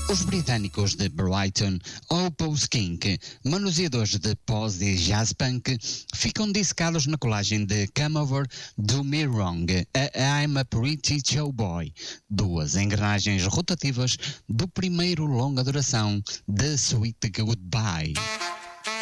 Os britânicos de Brighton, Opus Kink, manuseadores de pós e jazz punk, ficam dissecados na colagem de Come Over, Do Me Wrong, a I'm a Pretty Showboy, duas engrenagens rotativas do primeiro longa duração de Sweet Goodbye.